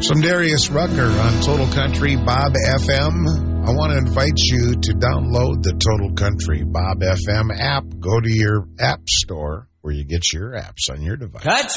Some Darius Rucker on Total Country Bob FM. I want to invite you to download the Total Country Bob FM app. Go to your app store where you get your apps on your device.